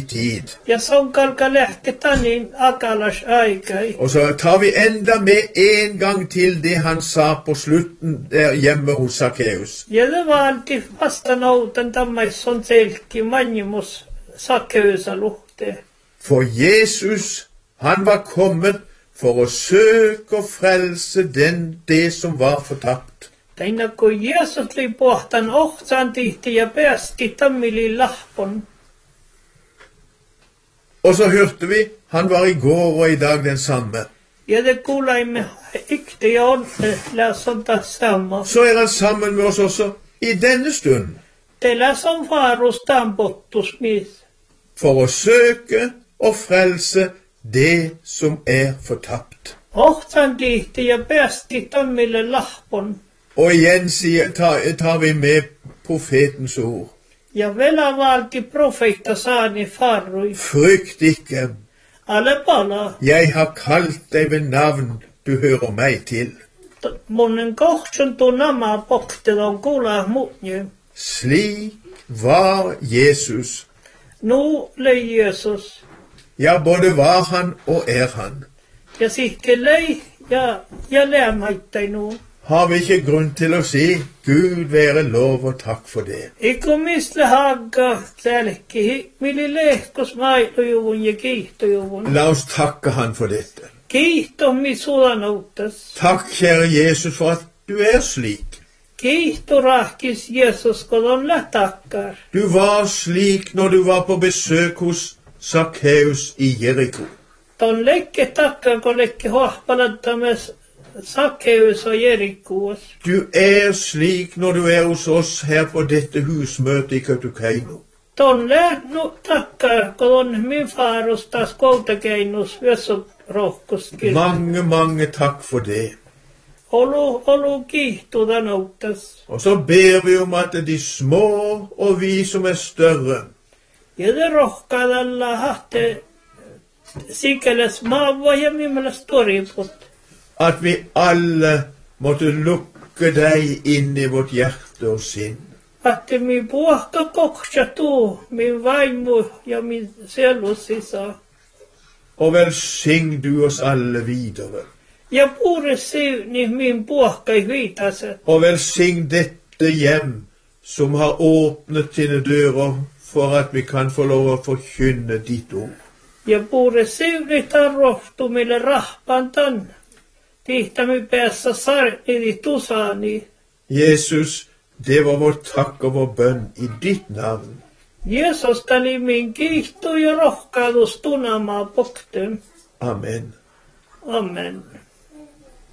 tid. Ja sonkalka lähketä niin akalas aikai. Og så tar vi enda med en gang til det han sa på slutten der hjemme hos Zacchaeus. Ja det var alltid vastanouten tämmöisen selkki manjimus Sakkeusa luhte. For Jesus, han var kommet for å søke og frelse det som var fortapt. Teina kun Jeesus li pohtan ohtsaan tihti ja päästi tammili lahpon. Og så hørte vi, han var i går og i dag den samme. Ja det kuulaimme ykti ja läson taas sama. Så han sammen med oss også i denne stund. Te läson vaarustaan pottusmis. For å søke og frelse det som fortapt. Ohtsaan tihti ja päästi tammille lahpon. Og igjen tar vi med profetens ord. Ja vielä valti profeetta saani farrui. Frykt ikke. Ale pala. Jeg har kalt deg ved navn, du hører meg til. Monen kohtsun tuu namaa poktelon kuulaa muutnyu. Slik var Jesus. Nu lei Jeesus. Ja, både var han og han. Ja sihke lei ja lämmäittäi nu. Har vi ikke grunn til å si, Gud være lov og takk for det. Iko misle hagga tälkki, mili lehkos mailujuvun ja kiihtojuvun. La oss takke han for dette. Kiihto mi sulanoutas. Takk, kjære Jesus, for at du slik. Kiihto rahkis Jeesus, kun on takkar. Du var slik når du var på besøk hos Zacchaeus i Jericho. Ton lekke takkar, kun lekke hohpalattames Zacchaeus og Jerikos. Du slik når du hos oss her på dette husmøtet i Kautokeino. Ton lähnu takkar, kun on min farus taas koutakeinus vessot rohkoskil. Mange takk for det. Olu kiihtuda noutas. Og så ber vi om at de små og vi som større. Ja det rohkaadalla hahte sikeles maava ja mimmeles toriput. At vi alle måtte lukke deg inn i vårt hjerte og sinn. Att min puhka koksha tuu, min vaimo ja min sellusisa. Og velsign du oss alle videre. Ja puure sivni min puhka i viitaset. Og velsign dette hjem som har åpnet sine dører for at vi kan få lov å forkynne ditt ord. Ja puure sivni tarrohtumille rahpantan. Tihtämi päässä sarnidi tusani. Jesus, det var vår takk og vår bønn i ditt navn. Jeesus tali min kiihtu ja rohkaadus tunamaa pokten. Amen. Amen.